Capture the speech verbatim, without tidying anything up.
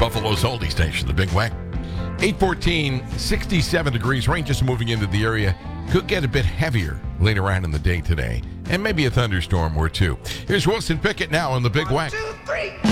Buffalo's oldie station, the Big Weck. eight fourteen, sixty-seven degrees. Rain just moving into the area. Could get a bit heavier later on in the day today. And maybe a thunderstorm or two. Here's Wilson Pickett now on the Big Weck. One, two, three.